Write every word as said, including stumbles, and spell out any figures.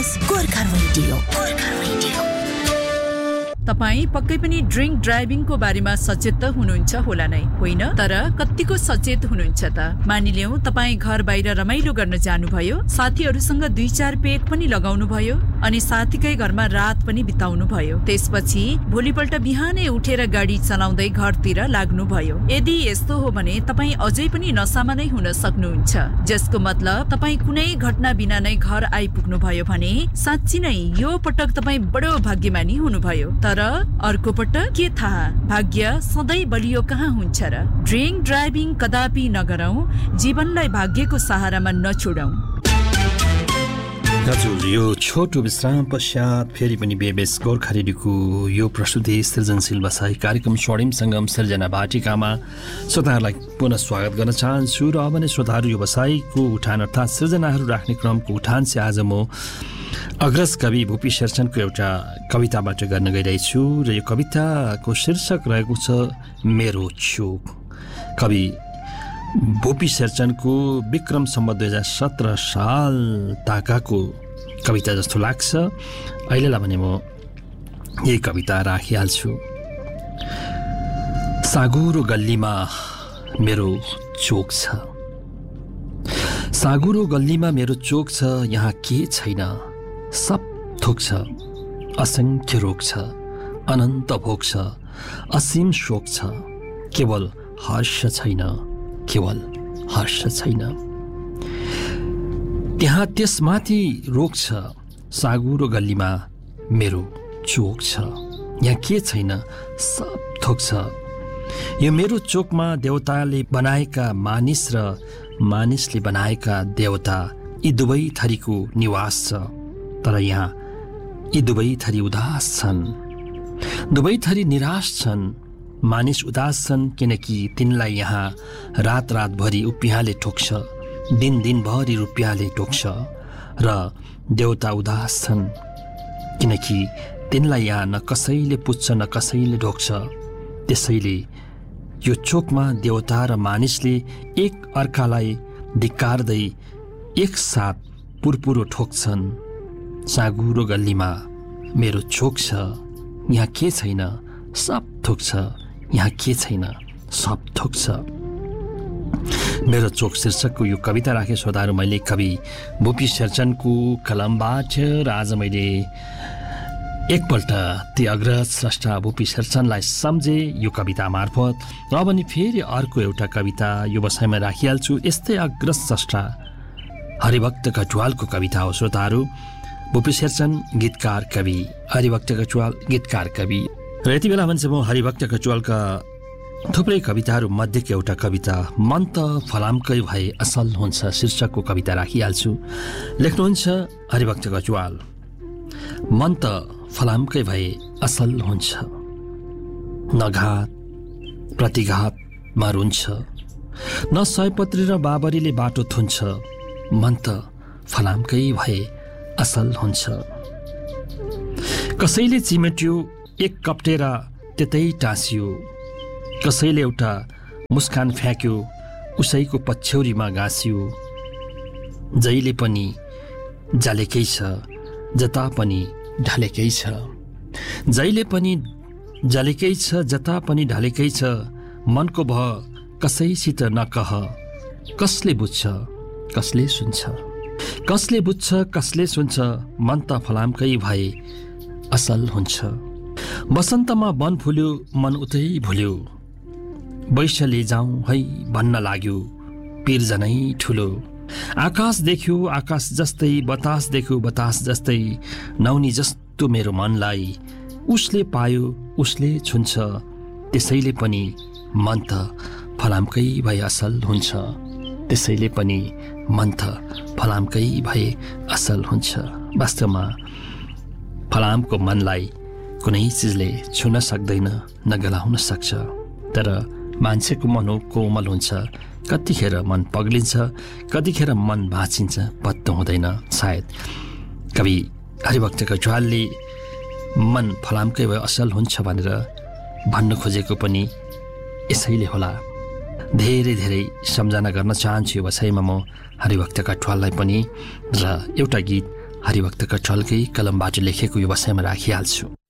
Is Gorkha radio, Gorkha radio. तपाई पक्कै पनि ड्रिङ्क ड्राइभिङको बारेमा सचेत त हुनुहुन्छ होला नै, होइन? तर कतिको सचेत हुनुहुन्छ त? मानिलियौं तपाई घर बाहिर रमाइलो गर्न जानुभयो, साथीहरूसँग दुई चार पेक पनि लगाउनु भयो अनि साथीकै घरमा रात पनि बिताउनु भयो। त्यसपछि भोलिपल्ट बिहानै उठेर गाडी चलाउँदै घरतिर लाग्नु भयो। यदि यस्तो हो भने तपाई अझै पनि नसामा नै हुन सक्नुहुन्छ, जसको मतलब तपाई कुनै घटना बिना नै घर आइपुग्नु भयो भने साँच्ची नै यो पटक तपाई बडो भाग्यमानी हुनुभयो। तर अर्को पटक के थाहा, भाग्य सधैँ बलियो कहाँ हुन्छ र? ड्रिङ्क ड्राइभिङ कदापि नगरौं, जीवनलाई भाग्यको सहारामा नछोडौं। हजुर, यो छोटो विश्राम पश्चात फेरि पनि बेबेस गोर्खा रेडियोको यो प्रस्तुति सृजनशील बसाई कार्यक्रम स्वर्णिम सङ्गम सृजना भाटिकामा श्रोताहरूलाई पुनः स्वागत गर्न चाहन्छु। र अब नै श्रोताहरू यो बसाईको उठान अर्थात् सृजनाहरू राख्ने क्रमको उठान चाहिँ आज म अग्रज कवि भुपी शेरचनको एउटा कविताबाट गर्न गइरहेछु र यो कविताको शीर्षक रहेको छ मेरो चोक। कवि भुपी शेरचनको विक्रम सम्वत दुई हजार सत्र साल ताकाको कविता जस्तो लाग्छ। अहिलेलाई भने म यही कविता राखिहाल्छु। सागुरो गल्लीमा मेरो चोक छ, सागुरो गल्लीमा मेरो चोक छ, यहाँ के छैन सब थोक छ, असंख्य रोग छ, अनन्त भोग छ, असीम शोक छ, केवल हर्ष छैन, केवल हर्ष छैन। त्यहाँ त्यसमाथि रोग छ, सागुरो गल्लीमा मेरो चोक छ, यहाँ के छैन सब थोक छ। यो मेरो चोकमा देवताले बनाएका मानिस र मानिसले बनाएका देवता यी दुवै थरीको निवास छ। तर यहाँ यी दुवै थरी उदास छन्, दुवै थरी निराश छन्। मानिस उदास छन् किनकि तिनलाई यहाँ रात रातभरि उपियाँले ठोक्छ, दिन दिनभरि रुपियाँले ठोक्छ। र देवता उदास छन् किनकि तिनलाई यहाँ न कसैले पुज्छ न कसैले ढोक्छ। त्यसैले यो चोकमा देवता र मानिसले एक अर्कालाई धिक्कार्दै एकसाथ पुरपुरो ठोक्छन्। सागुरो गल्लीमा मेरो चोक छ, यहाँ के छैन सब थोक छ, यहाँ के छैन सब थोक छ। मेरो चोक शीर्षकको यो कविता राखे श्रोताहरू मैले कवि भुपी शेरचनको कलमबाट। र आज मैले एकपल्ट ती अग्रज स्रष्टा भुपी शेरचनलाई सम्झे यो कविता मार्फत। र पनि फेरि अर्को एउटा कविता यो बसाइमा राखिहाल्छु। यस्तै अग्रज स्रष्टा हरिभक्त कटुवालको कविता हो श्रोताहरू। भुपी शेरचन गीतकार कवि, हरिभक्त कटुवाल गीतकार कवि। र यति बेला भने चाहिँ म हरिभक्त कटुवालका थुप्रै कविताहरू मध्येको एउटा कविता मन त फलामकै भए असल हुन्छ शीर्षकको कविता राखिहाल्छु। लेख्नुहुन्छ हरिभक्त कटुवाल। मन त फलामकै भए असल हुन्छ, नघात प्रतिघातमा रुन्छ, न सयपत्री र बाबरीले बाटो थुन्छ। मन त फलामकै भए असल हुन्छ। कसैले चिमेट्यो एक कप्टेर त्यतै टाँसियो, कसैले एउटा मुस्कान फ्याँक्यो उसैको पछ्यौरीमा गाँसियो। जहिले पनि जालेकै छ, जता पनि ढलेकै छ, जहिले पनि जलेकै छ, जता पनि ढलेकै छ। मनको भह कसैसित नकह, कसले बुझ्छ कसले सुन्छ, कसले बुझ्छ कसले सुन्छ। मन त फलामकै भए असल हुन्छ। बसन्तमा वन फुल्यो मन उतै भुल्यो, वैश्यले जाउँ है भन्न लाग्यो पीर जनै ठुलो। आकाश देख्यो आकाश जस्तै, बतास देख्यो बतास जस्तै, नौनी जस्तो मेरो मनलाई उसले पायो उसले छुन्छ। त्यसैले पनि मन त फलामकै भए असल हुन्छ, त्यसैले पनि मन त फलामकै भए असल हुन्छ। वास्तवमा फलामको मनलाई कुनै चिजले छुन सक्दैन न गलाउन सक्छ। तर मान्छेको मन कोमल हुन्छ, कतिखेर मन पग्लिन्छ, कतिखेर मन भाँचिन्छ पत्तो हुँदैन। सायद कवि हरिभक्त कटुवालले मन फलामकै भए असल हुन्छ भनेर भन्न खोजेको पनि यसैले होला। धेरै धेरै सम्झना गर्न चाहन्छु यो बसाइमा म हरिभक्त कटुवाललाई पनि। र एउटा गीत हरिभक्त कठलकै कलमबाट लेखेको यो वसाइमा राखिहाल्छु।